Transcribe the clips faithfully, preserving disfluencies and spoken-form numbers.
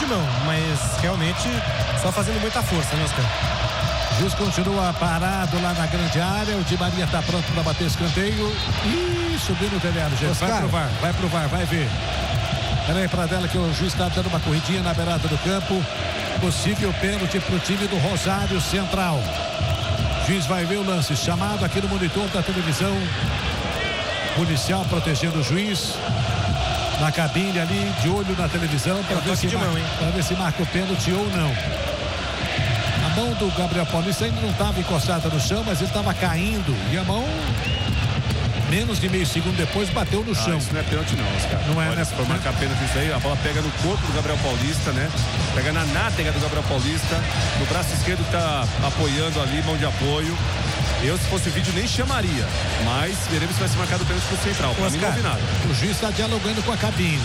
não, mas realmente só fazendo muita força, né, Oscar? O juiz continua parado lá na grande área. O Di Maria está pronto para bater escanteio. Ih, subiu no telhado, gente. Oscar. Vai pro V A R, vai pro V A R, vai ver. Peraí, Pradella, que o juiz está dando uma corridinha na beirada do campo. Possível pênalti pro time do Rosário Central. O juiz vai ver o lance. Chamado aqui no monitor da televisão. Policial protegendo o juiz. Na cabine ali, de olho na televisão. Para ver, se marca, ver se marca o pênalti ou não. A mão do Gabriel Paulista ainda não estava encostada no chão, mas ele estava caindo. E a mão, menos de meio segundo depois, bateu no chão. Ah, isso não é pênalti não, Oscar. Não é, Olha, né? Se for marcar pênalti isso aí, a bola pega no corpo do Gabriel Paulista, né? Pega na nádega do Gabriel Paulista. No braço esquerdo tá apoiando ali, mão de apoio. Eu, se fosse o vídeo, nem chamaria. Mas veremos se vai ser marcado o pênalti pro Central. Pra mim não houve nada. O juiz está dialogando com a cabine.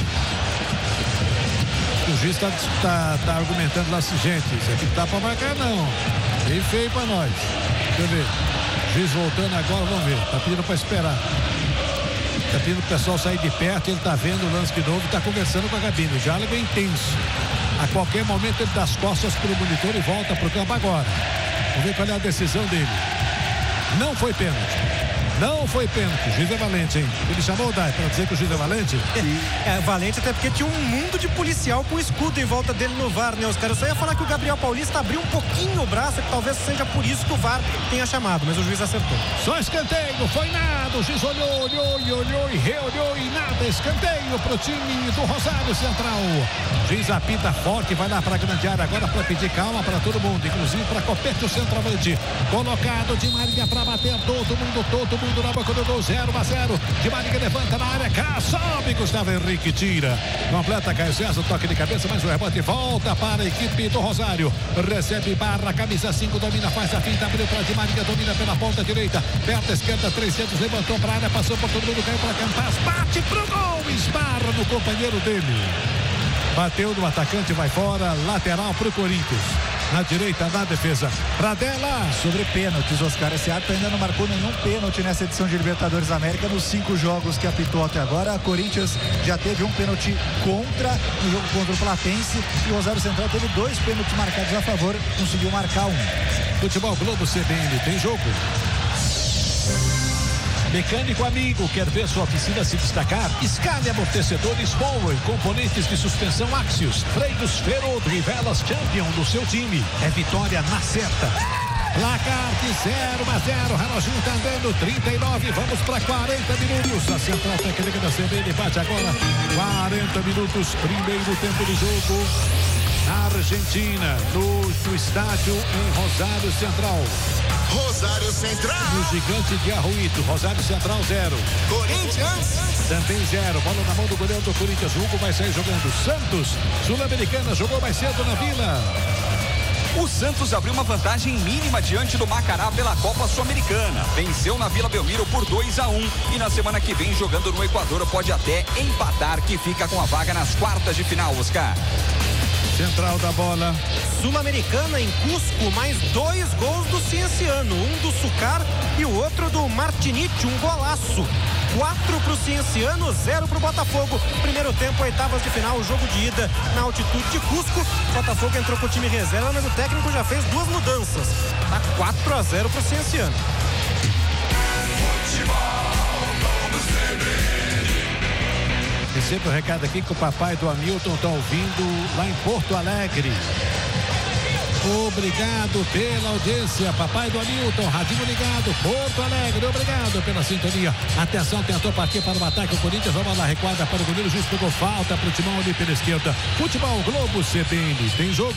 O juiz está tá, tá argumentando lá assim, gente, isso aqui não tá para marcar não. Bem feio para nós. Deixa eu ver. O juiz voltando agora, vamos ver. Tá pedindo para esperar. Tá pedindo pro pessoal sair de perto, ele tá vendo o lance de novo e tá conversando com a cabine. O diálogo é intenso. A qualquer momento ele dá as costas pro monitor e volta pro campo agora. Vamos ver qual é a decisão dele. Não foi pênalti. Não foi pênalti. O juiz é valente, hein? Ele chamou o Dai para dizer que o juiz é valente? É, valente até porque tinha um mundo de policial com escudo em volta dele no V A R, né, Oscar? Eu só ia falar que o Gabriel Paulista abriu um pouquinho o braço, que talvez seja por isso que o V A R tenha chamado, mas o juiz acertou. Só escanteio, foi nada. O juiz olhou, olhou e olhou e reolhou e nada. Escanteio pro time do Rosário Central. O juiz apita forte, vai lá para a grande área agora para pedir calma para todo mundo, inclusive para Copete, o centroavante. Colocado Di Maria para bater, todo mundo, todo mundo na boca do gol, zero a zero. Di Maria levanta na área, cá sobe, Gustavo Henrique tira. Completa Caio César, toque de cabeça, mas o rebote volta para a equipe do Rosário. Recebe Barra, camisa cinco, domina, faz a finta, abriu para Di Maria, domina pela ponta direita, perna esquerda, três dedos, levantou para a área, passou por todo mundo, caiu para Campas, bate pro gol, esbarra no companheiro dele. Bateu no atacante, vai fora, lateral pro Corinthians. Na direita, na defesa. Pradella. Sobre pênaltis, Oscar, esse árbitro ainda não marcou nenhum pênalti nessa edição de Libertadores América. Nos cinco jogos que apitou até agora, a Corinthians já teve um pênalti contra no jogo contra o Platense e o Rosário Central teve dois pênaltis marcados a favor, conseguiu marcar um. Futebol Globo C B N, tem jogo. Mecânico amigo, quer ver sua oficina se destacar? Escale amortecedores Power, componentes de suspensão Axios, freios Ferodo e velas Champion do seu time. É vitória na certa. Placar de zero a zero, reloginho tá andando, trinta e nove, vamos para quarenta minutos. A central técnica da C B N bate agora, quarenta minutos, primeiro tempo de jogo. Na Argentina, no, no estádio em Rosário Central. Rosário Central. No gigante de Arruíto, Rosário Central zero. Corinthians também zero. Bola na mão do goleiro do Corinthians. O Hugo vai sair jogando. Santos, Sul-Americana, jogou mais cedo na Vila. O Santos abriu uma vantagem mínima diante do Macará pela Copa Sul-Americana. Venceu na Vila Belmiro por dois a um e na semana que vem, jogando no Equador, pode até empatar, que fica com a vaga nas quartas de final, Oscar. Central da bola. Sul-Americana em Cusco, mais dois gols do Cienciano. Um do Sucar e o outro do Martinite, um golaço. Quatro pro Cienciano, zero pro Botafogo. Primeiro tempo, oitavas de final, o jogo de ida na altitude de Cusco. Botafogo entrou com o time reserva, mas o técnico já fez duas mudanças. Tá quatro a zero pro Cienciano. Receba o recado aqui que o papai do Hamilton está ouvindo lá em Porto Alegre. Obrigado pela audiência, papai do Hamilton, radinho ligado, Porto Alegre, obrigado pela sintonia. Atenção, tentou partir para o ataque o Corinthians, vamos lá, recuada para o goleiro, o juiz pegou falta para o Timão ali pela esquerda. Futebol Globo C B N, tem jogo.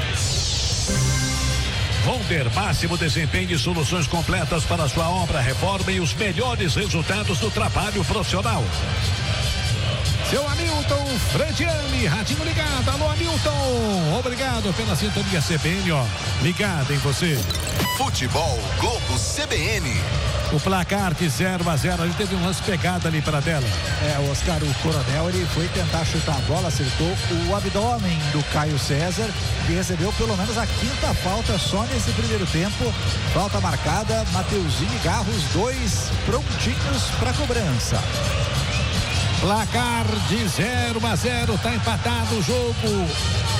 Vonder, máximo desempenho e soluções completas para a sua obra, reforma e os melhores resultados do trabalho profissional. Seu Hamilton Frediani, radinho ligado, alô Hamilton, obrigado pela sintonia C B N, ó, ligado em você. Futebol Globo C B N. O placar de zero a zero, ele teve um lance pegado ali para dela. É, o Oscar, o Coronel, ele foi tentar chutar a bola, acertou o abdômen do Caio César, que recebeu pelo menos a quinta falta só nesse primeiro tempo. Falta marcada, Mateuzinho e Garros, dois prontinhos para cobrança. Placar de zero a zero, tá empatado o jogo.